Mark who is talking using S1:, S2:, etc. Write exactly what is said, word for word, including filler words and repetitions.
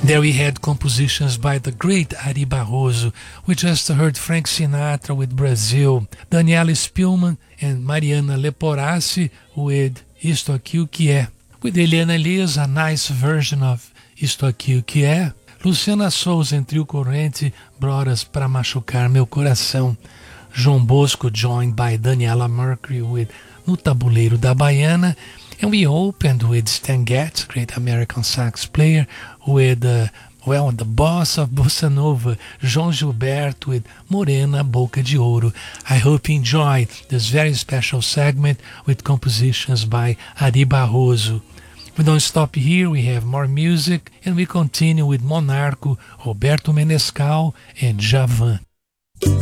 S1: There we had compositions by the great Ari Barroso. We just heard Frank Sinatra with Brazil, Daniela Spillman and Mariana Leporassi with Isto Aqui O Que É. With Eliana Elias, a nice version of Isto Aqui O Que É. Luciana Souza em Trio Corrente, Broras Pra Machucar Meu Coração. João Bosco joined by Daniela Mercury with No Tabuleiro da Baiana. And we opened with Stan Getz, great American sax player, with, uh, well, the boss of Bossa Nova, João Gilberto, with Morena Boca de Ouro. I hope you enjoyed this very special segment with compositions by Ari Barroso. We don't stop here, we have more music, and we continue with Monarco, Roberto Menescal, and Djavan.